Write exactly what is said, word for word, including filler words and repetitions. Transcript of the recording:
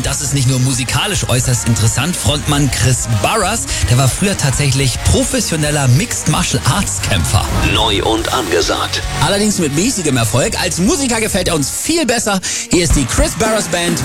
Und das ist nicht nur musikalisch äußerst interessant. Frontmann Chris Barras, der war früher tatsächlich professioneller Mixed Martial Arts Kämpfer. Neu und angesagt. Allerdings mit mäßigem Erfolg. Als Musiker gefällt er uns viel besser. Hier ist die Chris Barras Band